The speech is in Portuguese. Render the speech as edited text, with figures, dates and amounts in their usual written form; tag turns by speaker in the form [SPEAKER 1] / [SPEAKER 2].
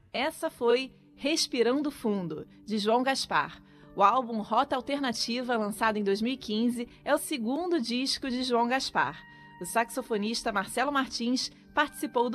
[SPEAKER 1] Essa foi Respirando Fundo, de João Gaspar. O álbum Rota Alternativa, lançado em 2015, é o segundo disco de João Gaspar. O saxofonista Marcelo Martins participou do